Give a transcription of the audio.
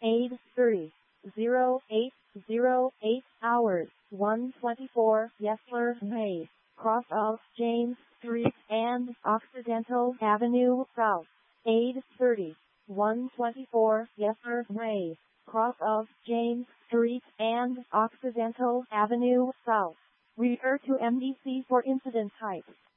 8:30, 08:08 hours, 124 Yesler Way, cross of James Street and Occidental Avenue South. 8:30, 124 Yesler Way, cross of James Street and Occidental Avenue South. Refer to MDC for incident type.